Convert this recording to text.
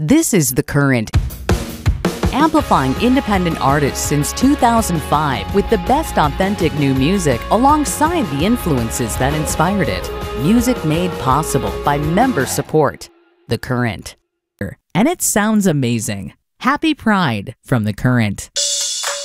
This is The Current, amplifying independent artists since 2005 with the best authentic new music alongside the influences that inspired it. Music made possible by member support. The Current. And it sounds amazing. Happy Pride from The Current.